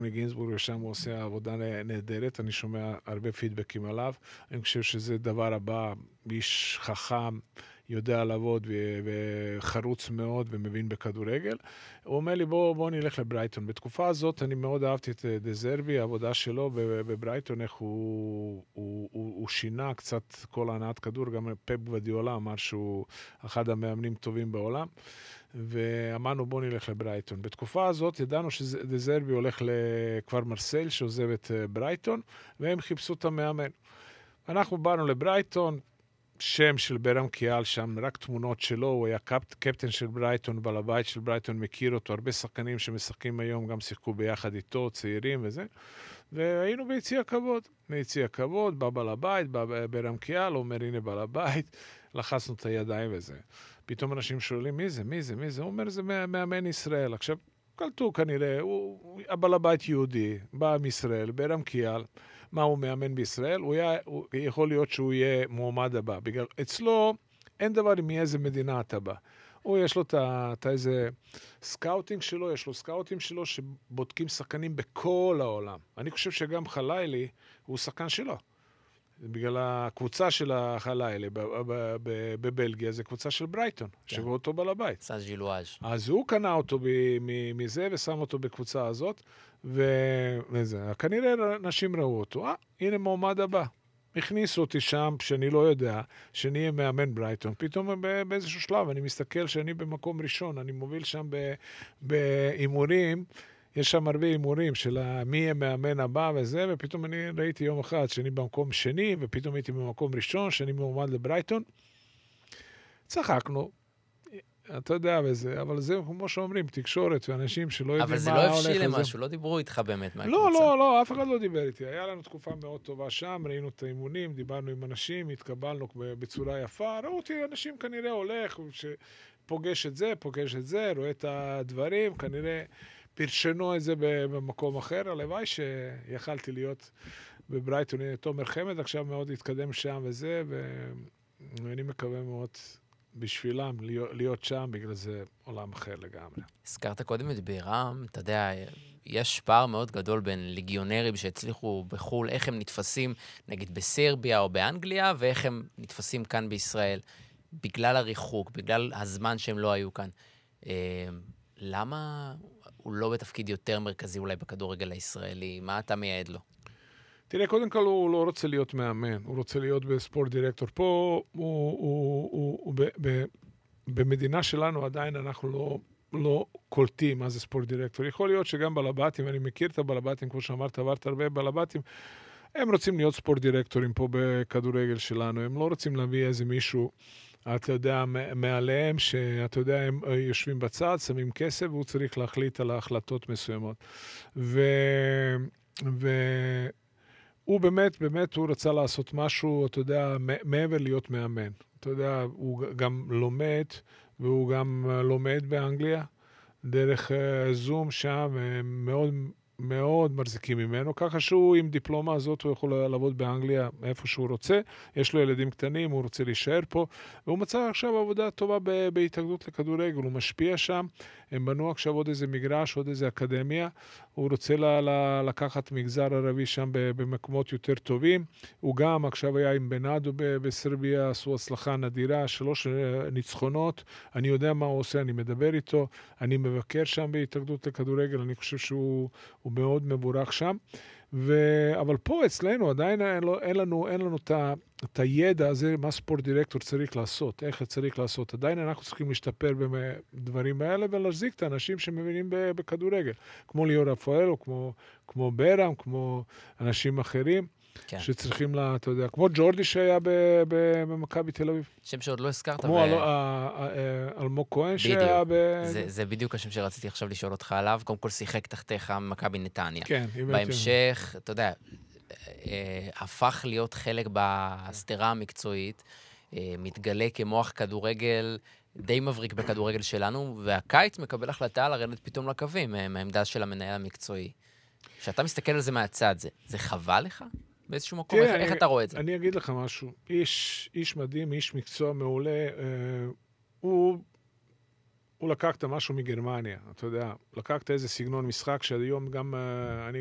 מגינסבורג, ושם הוא עושה עבודה נהדרת, אני שומע הרבה פידבקים עליו, אני חושב שזה דבר הבא, איש חכם, יודע לעבוד וחרוץ מאוד ומבין בכדורגל. הוא אומר לי, בוא נלך לברייטון. בתקופה הזאת אני מאוד אהבתי את דזרבי, העבודה שלו בברייטון, איך הוא שינה קצת כל הנעת כדור, גם פפ גווארדיולה אמר שהוא אחד המאמנים טובים בעולם, ואמרנו בוא נלך לברייטון. בתקופה הזאת ידענו שדזרבי הולך לכפר מרסל, שעוזב את ברייטון, והם חיפשו את המאמן. אנחנו באנו לברייטון, שם של ברם קיאל שם, רק תמונות שלו, הוא היה קפטן של ברייטון, בעל הבית של ברייטון, מכיר אותו, הרבה שחקנים שמשחקים היום גם שיחקו ביחד איתו, צעירים וזה, והיינו ביציע כבוד, בא בעל הבית, בא ברם קיאל, אומר הנה בעל הבית, לחצנו את הידיים וזה. פתאום אנשים שואלים מי זה? הוא אומר זה מאמן ישראל. עכשיו, קלטו כנראה, בעל הבית יהודי, בא מישראל, ברם קיאל, מה הוא מאמן בישראל, הוא יכול להיות שהוא יהיה מועמד הבא. בגלל, אצלו אין דבר מאיזה מדינה אתה בא. הוא יש לו את איזה סקאוטינג שלו, יש לו סקאוטים שלו שבודקים שחקנים בכל העולם. אני חושב שגם חלילי הוא שחקן שלו. בגלל הקבוצה של החלילי בבלגיה, זה קבוצה של ברייטון, שבו אותו בעל הבית. סאז ג'ילואז'. אז הוא קנה אותו מזה ושם אותו בקבוצה הזאת, וזה. כנראה אנשים ראו אותו, הנה מועמד הבא. הכניסו אותי שם, שאני לא יודע, שאני אהיה מאמן ברייטון. פתאום באיזשהו שלב, אני מסתכל שאני במקום ראשון, אני מוביל שם באימורים, יש שם הרבה אימורים של מי יהיה מאמן הבא וזה, ופתאום אני ראיתי יום אחד שאני במקום שני, ופתאום הייתי במקום ראשון, שאני מועמד לברייטון. צחקנו. אתה יודע וזה, אבל זה כמו שאומרים, תקשורת ואנשים שלא יודעים מה הולך. אבל זה לא הבשיל למשהו, לא דיברו איתך באמת מהקבוצה. לא, אף אחד לא דיבר איתי. היה לנו תקופה מאוד טובה שם, ראינו את האימונים, דיברנו עם אנשים, התקבלנו בצורה יפה, ראו אותי, אנשים כנראה הולך, פוגש את זה, רואה את הדברים, כנראה פרשנו את זה במקום אחר, הלוואי שיכלתי להיות בברייטון, תומר חמד עכשיו מאוד התקדם שם וזה, ואני מקווה מאוד בשבילם להיות שם, בגלל זה עולם אחר לגמרי. הזכרת קודם את בירם, אתה יודע, יש פער מאוד גדול בין ליגיונרים שהצליחו בחול, איך הם נתפסים, נגיד בסרביה או באנגליה, ואיך הם נתפסים כאן בישראל, בגלל הריחוק, בגלל הזמן שהם לא היו כאן. למה הוא לא בתפקיד יותר מרכזי אולי בכדורגל הישראלי? מה אתה מייעד לו? תראה, קודם כל הוא לא רוצה להיות מאמן, הוא רוצה להיות בספורט דירקטור. פה במדינה שלנו עדיין אנחנו לא קולטים מה זה ספורט דירקטור. יכול להיות שגם בלבטים, אני מכיר את הבלבטים, כמו שאמרת, עברת הרבה בלבטים, הם רוצים להיות ספורט דירקטורים פה בכדורגל שלנו, הם לא רוצים להביא איזה מישהו, אתה יודע, מעליהם, שאתה יודע, הם יושבים בצד, שמים כסף, והוא צריך להחליט על ההחלטות מסוימות. הוא באמת הוא רצה לעשות משהו, אתה יודע, מעבר להיות מאמן. אתה יודע, הוא גם לומד, והוא גם לומד באנגליה, דרך זום שם, מאוד מאוד מרזיקים ממנו, ככה שהוא עם דיפלומה הזאת, הוא יכול לעבוד באנגליה איפה שהוא רוצה, יש לו ילדים קטנים, הוא רוצה להישאר פה, והוא מצא עכשיו עבודה טובה בהתאגדות לכדורגל, הוא משפיע שם, הם בנו עכשיו עוד איזה מגרש, עוד איזה אקדמיה, הוא רוצה לקחת מגזר ערבי שם במקומות יותר טובים, הוא גם עכשיו היה עם בנאדו בסרביה, עשו הצלחה נדירה, 3 ניצחונות, אני יודע מה הוא עושה, אני מדבר איתו, אני מבקר שם בהתאגדות לכדורגל, אני חושב שהוא מאוד מבורך שם, אבל פה אצלנו עדיין אין לנו את הידע הזה, מה ספורט דירקטור צריך לעשות, איך צריך לעשות. עדיין אנחנו צריכים להשתפר בדברים האלה, ולהחזיק את האנשים שמבינים בכדורגל, כמו ליאור רפאל, או כמו ברם, כמו אנשים אחרים, כן. שצריכים אתה יודע, כמו ג'ורדי שהיה במכבי תל אביב. שם שעוד לא הזכרת. כמו אלמוג כהן שהיה זה בדיוק השם שרציתי עכשיו לשאול אותך עליו. קודם כל שיחק תחתיך מכבי נתניה. כן. בהמשך, אתה יודע, הפך להיות חלק בהסתרה המקצועית, מתגלה כמוח כדורגל די מבריק בכדורגל שלנו, והקיץ מקבל החלטה לרדת פתאום לקווים, מהעמדה של המנהל המקצועי. כשאתה מסתכל על זה מהצד, זה חבל לך? באיזשהו מקום, איך אתה רואה את זה? אני אגיד לך משהו, איש מדהים, איש מקצוע מעולה, הוא הוא לקחת משהו מגרמניה, אתה יודע, לקחת איזה סגנון משחק שהיום גם אני